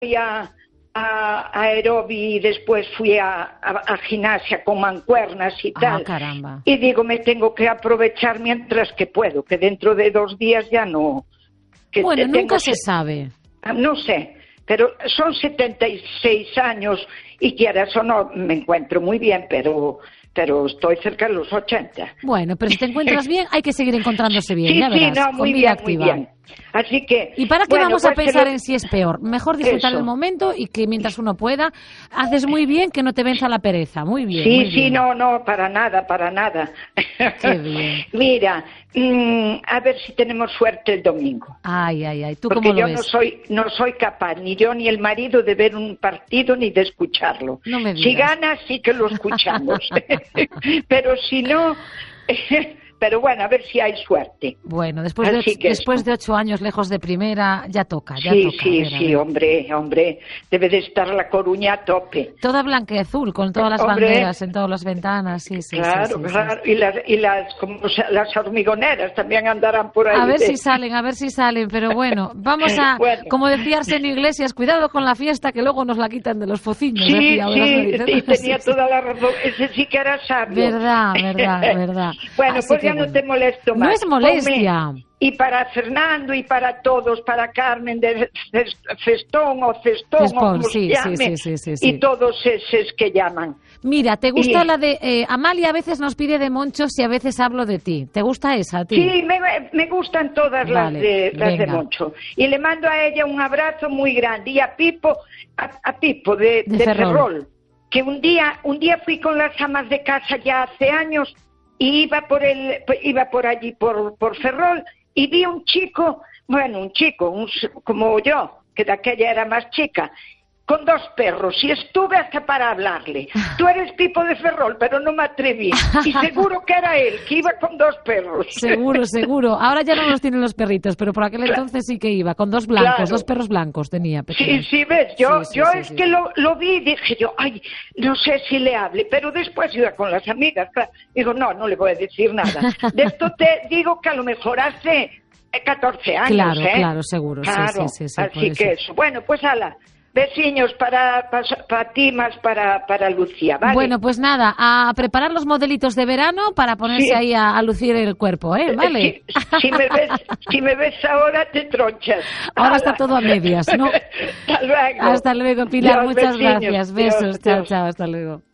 fui a aerobi y después fui a gimnasia con mancuernas y tal. Caramba. Y digo, me tengo que aprovechar mientras que puedo, que dentro de 2 días ya no. Bueno, nunca se sabe. No sé, pero son 76 años y quieras o no, me encuentro muy bien, pero estoy cerca de los 80. Bueno, pero si te encuentras bien, hay que seguir encontrándose bien, sí, ya verás. Sí, no, muy bien, activa. Muy bien. Así que... ¿Y para qué vamos a pensar en si es peor? Mejor disfrutar el momento y que mientras uno pueda, haces muy bien que no te venza la pereza. Muy bien. Sí, muy bien. No, para nada. Qué bien. Mira, a ver si tenemos suerte el domingo. Ay. ¿Tú porque cómo lo yo ves? no soy capaz, ni yo ni el marido, de ver un partido ni de escucharlo. No me digas. Si gana, sí que lo escuchamos. Pero si no... Pero bueno, a ver si hay suerte. Bueno, después de 8 años lejos de primera, ya toca. Sí, hombre, debe de estar La Coruña a tope. Toda blanca y azul, con todas las banderas en todas las ventanas, sí. Claro. Y las hormigoneras también andarán por ahí. A ver si salen, pero bueno, vamos a, como decía Arsenio Iglesias, cuidado con la fiesta que luego nos la quitan de los fociños. Sí, tenía toda la razón, ese sí que era sabio. Verdad. Bueno, así pues ya no te molesto más. No es molestia. Y para Fernando y para todos, para Carmen de Festón o Cestón, o como se llame, y todos esos que llaman. Mira, ¿te gusta la de Amalia? A veces nos pide de Monchos y a veces hablo de ti. ¿Te gusta esa a ti? Sí, me gustan todas las de Moncho. Y le mando a ella un abrazo muy grande. Y a Pipo de Ferrol, que un día fui con las amas de casa ya hace años y iba por allí por Ferrol y vi un chico, como yo, que de aquella era más chica, con 2 perros, y estuve hasta para hablarle. Tú eres Pipo de Ferrol, pero no me atreví. Y seguro que era él, que iba con 2 perros. Seguro. Ahora ya no los tienen los perritos, pero por aquel entonces sí que iba, con 2 blancos, 2 perros blancos tenía. Pequeños. Sí, ves, yo que lo vi y dije yo, no sé si le hable, pero después iba con las amigas. Digo, no le voy a decir nada. De esto te digo que a lo mejor hace 14 años, Claro, seguro. Claro, sí, así que eso. Bueno, pues ala. Besiños para ti, más para Lucía, ¿vale? Bueno, pues nada, a preparar los modelitos de verano para ponerse ahí a lucir el cuerpo, ¿vale? Si me ves ahora, te tronchas. Ahora está todo a medias, ¿no? Hasta luego. Hasta luego, Pilar, muchas besiños. gracias. Besos, chao, hasta luego.